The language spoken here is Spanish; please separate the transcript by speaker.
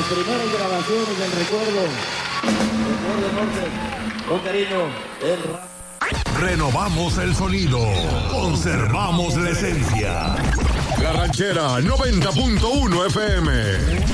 Speaker 1: primeras grabaciones del recuerdo norte, con cariño, el rap.
Speaker 2: Renovamos el sonido, conservamos la esencia. La Ranchera 90.1 FM.